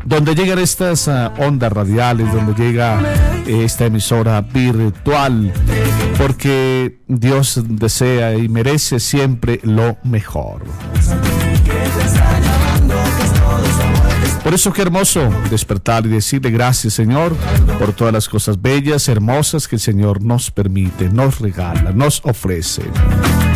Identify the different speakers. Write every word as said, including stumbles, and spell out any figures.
Speaker 1: donde llegan estas uh, ondas radiales, donde llega eh, esta emisora virtual, porque Dios desea y merece siempre lo mejor. Por eso qué hermoso despertar y decirle gracias, Señor, por todas las cosas bellas, hermosas que el Señor nos permite, nos regala, nos ofrece.